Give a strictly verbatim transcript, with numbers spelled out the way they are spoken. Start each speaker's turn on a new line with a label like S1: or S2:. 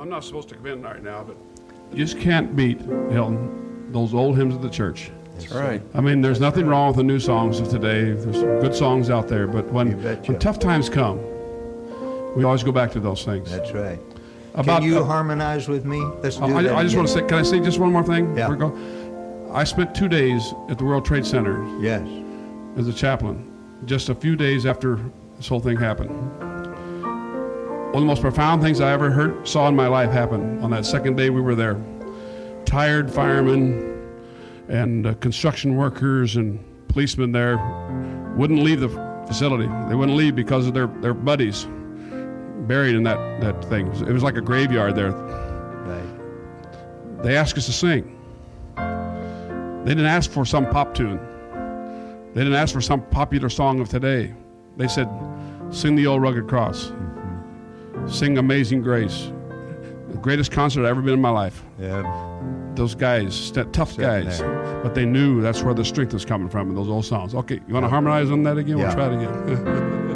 S1: I'm not supposed to come in right now, but you just can't beat, Hilton, those old hymns of the church.
S2: That's right.
S1: I mean, there's
S2: That's
S1: nothing
S2: right.
S1: wrong with the new songs of today. There's some good songs out there, but when, when tough times come, we always go back to those things.
S2: That's right.
S1: About,
S2: can you
S1: uh,
S2: harmonize with me? Let's do
S1: I,
S2: that
S1: I just
S2: again.
S1: want to say, can I say just one more thing?
S2: Yeah.
S1: We're go- I spent two days at the World Trade Center
S2: Yes.
S1: as a chaplain, just a few days after this whole thing happened. One of the most profound things I ever heard, saw in my life happen on that second day we were there. Tired firemen and uh, construction workers and policemen there wouldn't leave the facility. They wouldn't leave because of their, their buddies buried in that, that thing. It was like a graveyard there.
S2: Right.
S1: They asked us to sing. They didn't ask for some pop tune. They didn't ask for some popular song of today. They said, sing the old rugged cross. Mm-hmm. Sing Amazing Grace. The greatest concert I've ever been in my life.
S2: Yeah.
S1: Those guys, st- tough
S2: Sitting
S1: guys.
S2: there.
S1: But they knew that's where the strength was coming from in those old songs. Okay, you want to harmonize on that again?
S2: Yeah.
S1: We'll try it again.